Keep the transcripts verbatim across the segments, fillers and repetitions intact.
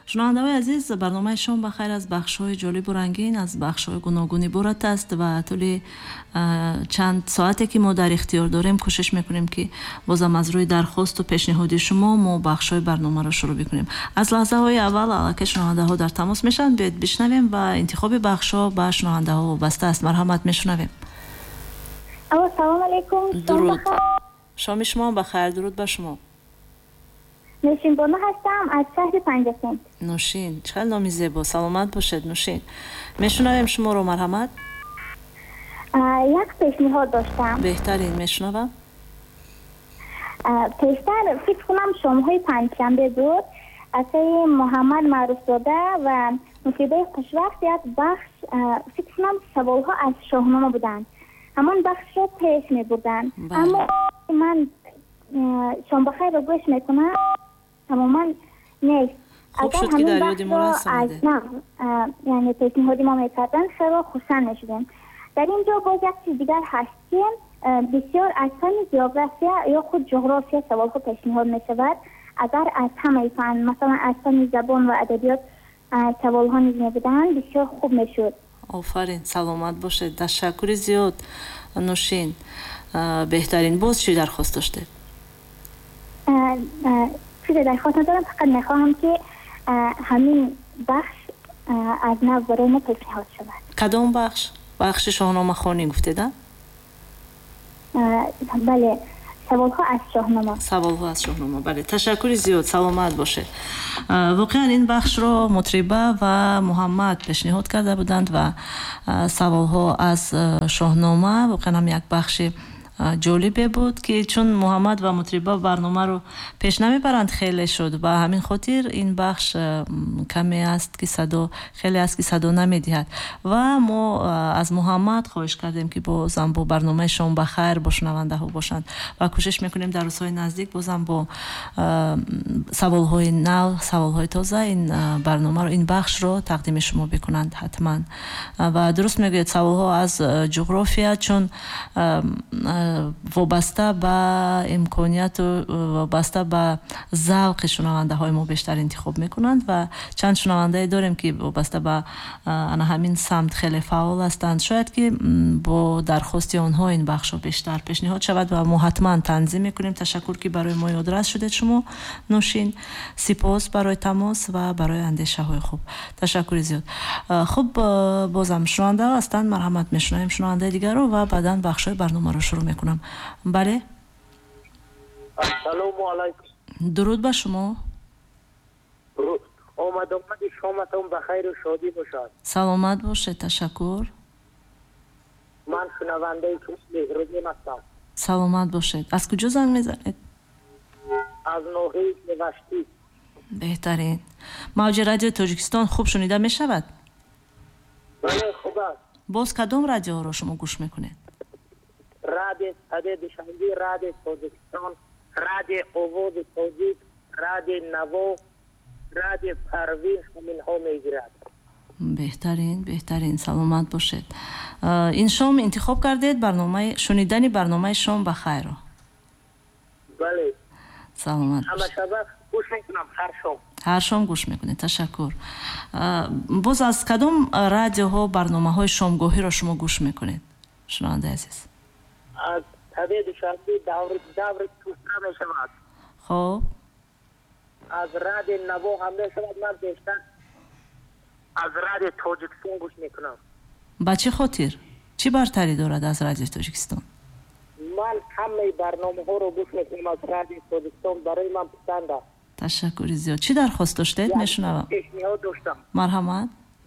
шунавандаҳои азиз, барномаи шом ба хайр аз бахшҳои ҷолибу рангин, аз бахшҳои гуногун иборат аст ва тӯли чанд соате ки мо дар ихтиёр дорем кӯшиш мекунем ки бозам аз рӯи дархосту пешниҳоди шумо мо бахшҳои барномаро шурӯъ бикунем. аз лаҳзаҳои аввал аллакай шунавандаҳо дар тамос мешаванд. биёед бишнавем ва интихоби бахшҳо ба шунавандаҳо вобаста аст. марҳамат, мешунавем. Ассалому алайкум. дуруд. шоми шумо ба хайр. дуруд ба шумо. Нушин боно ҳастам аз шаҳри Панҷасент. Нушин, чӣ номи зебо. саломат бошед Нушин. мешунавем шуморо. марҳамат. як пешниҳод доштам. беҳтарин, мешунавам. пештар фикр кунам шомҳои панҷшанбе буд. асаи Муҳаммад Маъруфзода ва муфидои хушвақт як бахш фикр кунам саволҳо аз шоҳнома буданд. ҳамон бахшро пеш мебурданд. аммо ман шомбахайро гӯш мекунам тамоман нест. хуб шуд ки дар ёди мо расониде. яъне пешниҳоди мо мекарданд хело хушанд мешудем. дар ин ҷо боз як чиз дигар ҳаст ки бисёр аз фанни география ё худ ҷуғрофия саволҳо пешниҳод мешавад. агар аз ҳамаи фан масалан аз фанни забон ва адабиёт саволҳо низ мебуданд бисёр хуб мешуд. офарин, саломат бошед. ташаккури зиёд Нушин. беҳтарин. боз чӣ дархост доштед? чизе дархост надорам, фақат мехоҳам ки ҳамин бахш аз нав барои мо пешниҳод шавад. кадом бахш? бахши шоҳномахонӣ гуфтеда? бале, саволҳо аз шоҳнома. саволҳо аз шоҳнома. бале, ташаккури зиёд. саломат бошед. воқеан ин бахшро мутриба ва Муҳаммад пешниҳод карда буданд ва саволҳо аз шоҳнома воқеан ҳам як бахши ҷолибе буд ки чун Муҳаммад ва мутриба барномаро пеш намебаранд хеле шуд ба ҳамин хотир ин бахш каме аст ки садо хеле аст ки садо намедиҳад ва мо аз Муҳаммад хоҳиш кардем ки бозам бо барномаи шом ба хайр бо шунавандаҳо бошанд ва кӯшиш мекунем дар рӯзҳои наздик бозам бо саволҳои нав, саволҳои тоза ин барномаро, ин бахшро тақдими шумо бикунанд ҳатман. ва дуруст мегӯяд саволҳо аз ҷуғрофия чун вобаста ба имконияту вобаста ба завқи шунавандаҳои мо бештар интихоб мекунанд ва чанд шунавандае дорем ки вобаста ба ана ҳамин самт хеле фаъол ҳастанд. шояд ки бо дархости онҳо ин бахшро бештар пешниҳод шавад ва мо ҳатман танзим мекунем. ташаккур ки барои мо ёдрас шудед шумо Нушин. сипос барои тамос ва барои андешаҳои хуб. ташаккури зиёд. хуб, бозам шунавандаҳо ҳастанд. марҳамат, мешунавем шунавандаи дигарро ва баъдан бахшҳои барномаро шурӯъ мекунам. бале. ассалому алайкум. дуруд ба шумо. дуруд. омадомади шоматон ба хайру шодӣ бошад. саломат бошед. ташаккур. ман шунавандаи шумо меҳрубон ҳастам. саломат бошед. аз куҷо занг мезанед? аз ноҳияи Меваштӣ. беҳтарин. мавҷи радиои Тоҷикистон хуб шунида мешавад? бале, хуб аст. боз кадом радиоҳоро шумо гӯш мекунед? радио Саде Душанбе, радио Тоҷикистон, радио Овози Тоҷик, радио Наво, радио Парвин ҳаминҳо мегирад. беҳтарин, беҳтарин. саломат бошед. ин шом интихоб кардед барномаи шунидани барномаи шом ба хайрро? бале. саломат ҳама шаба гӯш мекунам ҳар шом. ҳар шом гӯш мекунед. ташаккур. боз аз кадом радиоҳо барномаҳои шомгоҳиро шумо гӯш мекунед шунавандаи азиз? аз Саде Душанбе даври даври тусра мешавад. хоб. аз радио Наво ҳам мешавад. ман бештар аз радио Тоҷикистон гӯш мекунам. ба чӣ хотир? чӣ бартарӣ дорад аз радиои Тоҷикистон? ман ҳамаи барномаҳоро гӯш мекунам аз радиои Тоҷикистон. барои ман писанд аст. ташаккури зиёд. чӣ дархост доштед? мешунавам. пешниҳод доштам. марҳамат.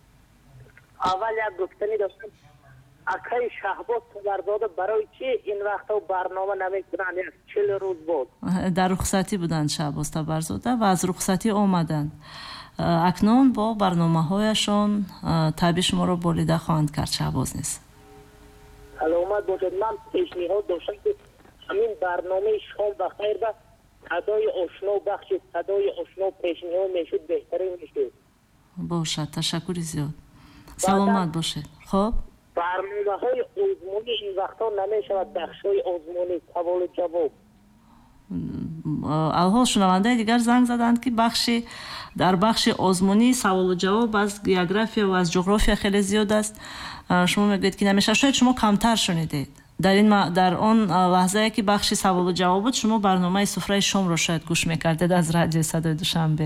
аввал як гуфтанӣ доштам. акаи Шаҳбоз Пазарзода барои чӣ ин вақтҳо барнома намекунанд? як чил рӯз буд. дар рухсатӣ буданд Шаҳбоз Пазарзода ва аз рухсатӣ омаданд. акнун бо барномаҳояшон таби шуморо болида хоҳанд кард. Шаҳбоз низ саломат бошед. ман пешниҳод доштам ки ҳамин барномаи шом ба хайр ба садои ошно бахши садои ошно пешниҳод мешуд беҳтарин мешуд. бошад. ташаккури зиёд. саломат бошед. хоб. барномаҳои озмунӣ ин вақтҳо намешавад. бахшҳои озмунӣ саволу ҷавоб. алҳол шунавандаи дигар занг заданд ки бахши дар бахши озмунӣ саволу ҷавоб аз география ва аз ҷуғрофия хеле зиёд аст. шумо мегӯед ки намеша, шояд шумо камтар шунидед дар ин дар он лаҳзае ки бахши саволу ҷавоб буд, шумо барномаи суфраи шомро шояд гӯш мекардед аз радиои Садои Душанбе.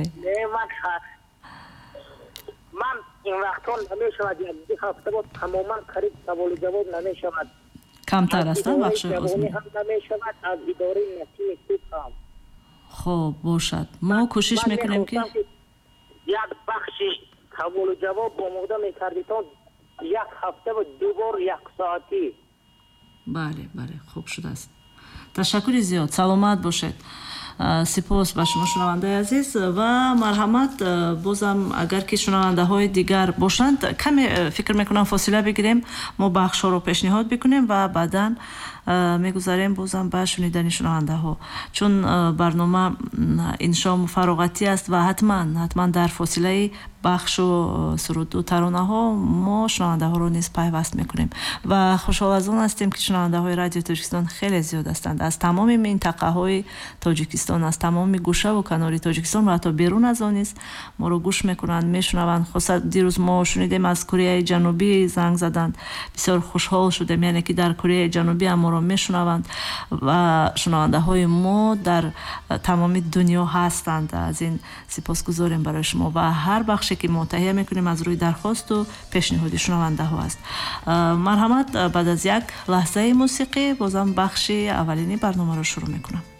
ман ин вақтҳо намешавад, як ҳафта бод тамоман қариб саволу ҷавоб намешавад. камтар аст бахши озмунӣ ҳам намешавад, аз идораи насими суд ҳам. хоб бошад, мо кӯшиш мекунем ки як бахши саволу ҷавоб омода мекардитон, як ҳафта ва ду бор як соатӣ. бале бале, хуб шудааст. ташаккури зиёд, саломат бошед. сипос ба шумо шунавандаи азиз ва марҳамат. бозам агар ки шунавандаҳои дигар бошанд, каме фикр мекунам фосила бигирем, мо бахшҳоро пешниҳод бикунем ва баъдан мегузарем бозам ба шунидани шунавандаҳо, чун барнома иншоам фароғатӣ аст ва ҳатман ҳатман дар фосилаи бахшу суруду таронаҳо мо шунавандаҳоро низ пайваст мекунем ва хушҳол аз он ҳастем ки шунавандаҳои радиои Тоҷикистон хеле зиёд ҳастанд. Аз тамоми минтақаҳои Тоҷикистон, аз тамоми гӯшаву канори Тоҷикистон ва ҳатто берун аз он низ моро гӯш мекунанд, мешунаванд. хусус дирӯз мо шунидем аз Кореяи Ҷанубӣ занг заданд. Бисёр хушҳол шудем, яъне ки дар Кореяи Ҷанубӣ ҳам моро мешунаванд ва шунавандаҳои мо дар тамоми дунё ҳастанд. аз ин сипосгузорем барои шумо ва ҳар бахше ки мо таҳия мекунем аз рӯи дархосту пешниҳоди шунавандаҳо аст. марҳамат, баъд аз як лаҳзаи мусиқӣ бозам бахши аввалини барномаро шурӯъ мекунам.